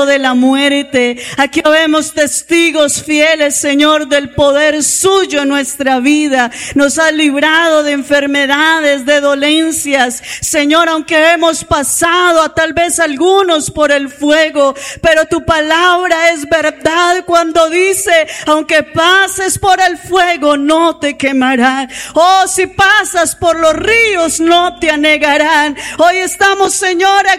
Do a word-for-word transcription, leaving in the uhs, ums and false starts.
de la muerte. Aquí vemos testigos fieles, Señor, del poder suyo en nuestra vida. Nos has librado de enfermedades, de dolencias. Señor, aunque hemos pasado a tal vez algunos por el fuego, pero tu palabra es verdad cuando dice, aunque pases por el fuego, no te quemarán. Oh, si pasas por los ríos, no te anegarán. Hoy estamos, Señor,